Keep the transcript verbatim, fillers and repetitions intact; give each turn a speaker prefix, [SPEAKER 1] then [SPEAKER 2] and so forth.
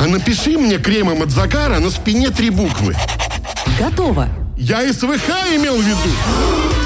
[SPEAKER 1] А напиши мне кремом от загара на спине три буквы.
[SPEAKER 2] Готово.
[SPEAKER 1] Я СВХ имел в виду.